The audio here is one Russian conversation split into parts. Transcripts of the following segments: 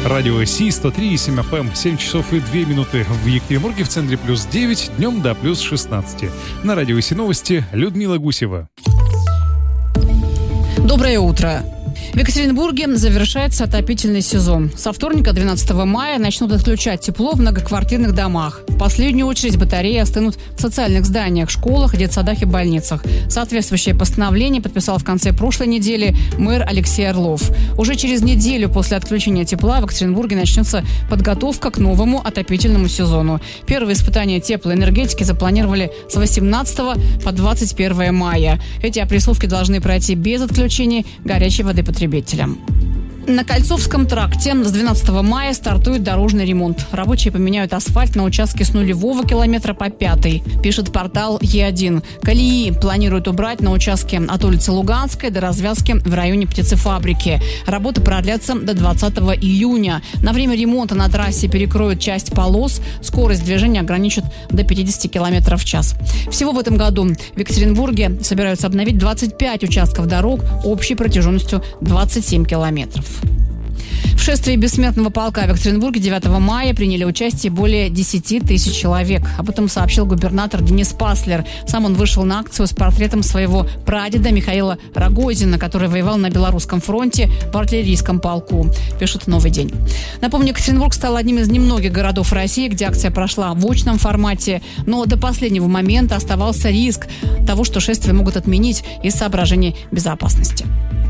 Радио Си, 103,7 FM, 7 часов и 2 минуты в Екатеринбурге, в центре плюс 9, днем до плюс 16. На Радио Си новости Людмила Гусева. Доброе утро. В Екатеринбурге завершается отопительный сезон. Со вторника, 12 мая, начнут отключать тепло в многоквартирных домах. В последнюю очередь батареи остынут в социальных зданиях, школах, детсадах и больницах. Соответствующее постановление подписал в конце прошлой недели мэр Алексей Орлов. Уже через неделю после отключения тепла в Екатеринбурге начнется подготовка к новому отопительному сезону. Первые испытания теплоэнергетики запланировали с 18 по 21 мая. Эти опрессовки должны пройти без отключения горячей воды потребителям. На Кольцовском тракте с 12 мая стартует дорожный ремонт. Рабочие поменяют асфальт на участке с 0 километра по 5, пишет портал Е1. Колеи планируют убрать на участке от улицы Луганской до развязки в районе птицефабрики. Работы продлятся до 20 июня. На время ремонта на трассе перекроют часть полос. Скорость движения ограничат до 50 км в час. Всего в этом году в Екатеринбурге собираются обновить 25 участков дорог общей протяженностью 27 километров. В шествии бессмертного полка в Екатеринбурге 9 мая приняли участие более 10 тысяч человек. Об этом сообщил губернатор Денис Паслер. Сам он вышел на акцию с портретом своего прадеда Михаила Рогозина, который воевал на Белорусском фронте в артиллерийском полку, пишет «Новый день». Напомню, Екатеринбург стал одним из немногих городов России, где акция прошла в очном формате, но до последнего момента оставался риск того, что шествие могут отменить из соображений безопасности.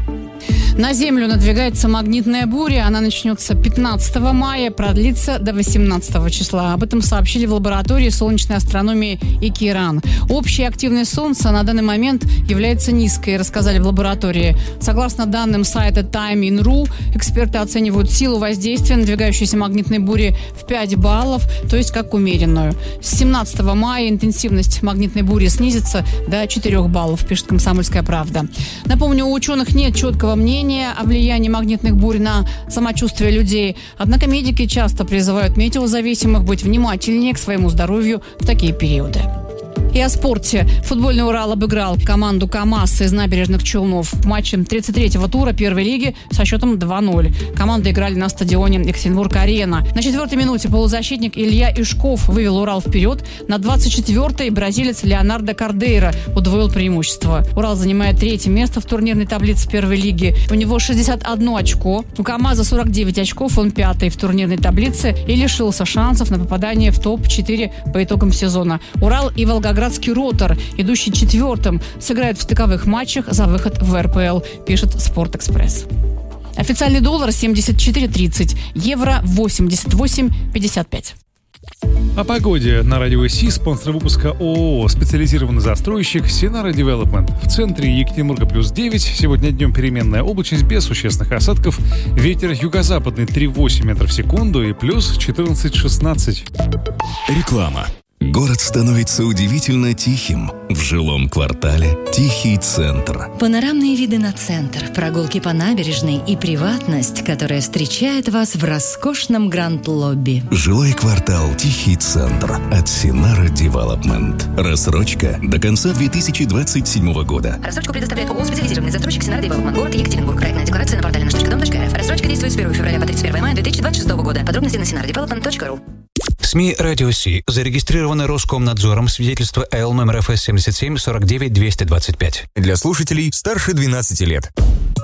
На Землю надвигается магнитная буря. Она начнется 15 мая, продлится до 18 числа. Об этом сообщили в лаборатории солнечной астрономии ИКИРАН. Общая активность Солнца на данный момент является низкой, рассказали в лаборатории. Согласно данным сайта Time.in.ru, эксперты оценивают силу воздействия надвигающейся магнитной бури в 5 баллов, то есть как умеренную. С 17 мая интенсивность магнитной бури снизится до 4 баллов, пишет «Комсомольская правда». Напомню, у ученых нет четкого мнения о влиянии магнитных бурь на самочувствие людей. Однако медики часто призывают метеозависимых быть внимательнее к своему здоровью в такие периоды. И о спорте. Футбольный «Урал» обыграл команду КамАЗ из Набережных Челнов в матче 33-го тура первой лиги со счетом 2-0. Команды играли на стадионе Екатеринбург-Арена. На 4-й минуте полузащитник Илья Ишков вывел «Урал» вперед. На 24-й бразилец Леонардо Кардейра удвоил преимущество. «Урал» занимает 3-е место в турнирной таблице первой лиги. У него 61 очко. У КамАЗа 49 очков. Он 5-й в турнирной таблице и лишился шансов на попадание в топ-4 по итогам сезона. «Урал» и Волгоградский «Ротор», идущий 4-м, сыграют в стыковых матчах за выход в РПЛ, пишет «Спортэкспресс». Официальный доллар 74.30, евро 88.55. О погоде на Радио Си, спонсор выпуска ООО «Специализированный застройщик» Синара Девелопмент. В центре Екатеринбурга плюс 9, сегодня днем переменная облачность без существенных осадков, ветер юго-западный 3,8 метров в секунду и плюс 14-16. Реклама. Город становится удивительно тихим. В жилом квартале «Тихий центр». Панорамные виды на центр, прогулки по набережной и приватность, которая встречает вас в роскошном гранд-лобби. Жилой квартал «Тихий центр» от Синара Девелопмент. Рассрочка до конца 2027 года. Рассрочку предоставляет ООО «Специализированный застройщик Синара Девелопмент». Город Екатеринбург. Проектная декларация на портале наш.дом.рф. Рассрочка действует с 1 февраля по 31 мая 2026 года. Подробности на sinaradevelopment.ru. СМИ «Радио Си» зарегистрированы Роскомнадзором, свидетельство Л номер ФС 77 49 225. Для слушателей старше 12 лет.